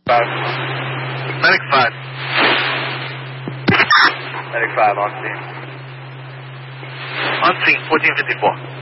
Medic 5. Medic 5 on scene. On scene, 1454.